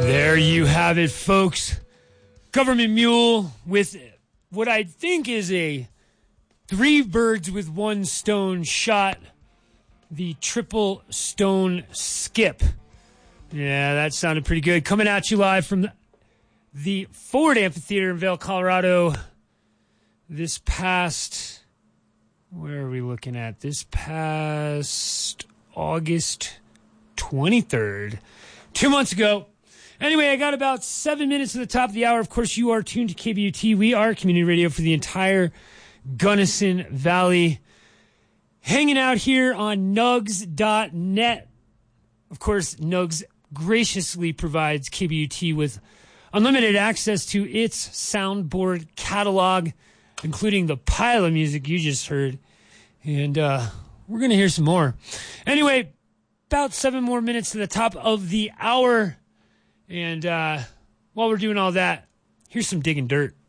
There you have it, folks. Government Mule with what I think is a 3 birds with 1 stone shot. The triple stone skip. Yeah, that sounded pretty good. Coming at you live from the Ford Amphitheater in Vail, Colorado. This past, where are we looking at? This past August 23rd. 2 months ago. Anyway, I got about 7 minutes to the top of the hour. Of course, you are tuned to KBUT. We are community radio for the entire Gunnison Valley. Hanging out here on nugs.net. Of course, Nugs graciously provides KBUT with unlimited access to its soundboard catalog, including the pile of music you just heard. And we're going to hear some more. Anyway, about 7 more minutes to the top of the hour. And while we're doing all that, here's some digging dirt.